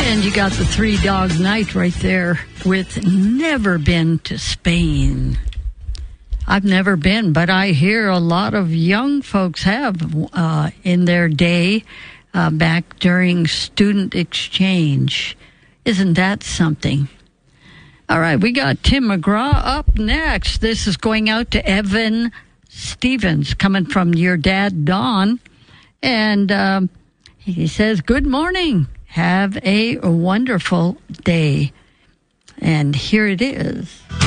And you got the Three Dog Night right there with Never Been to Spain. I've never been, but I hear a lot of young folks have in their day back during student exchange. Isn't that something? All right, we got Tim McGraw up next. This is going out to Evan Stevens, coming from your dad, Don. And he says, good morning. Have a wonderful day. And here it is.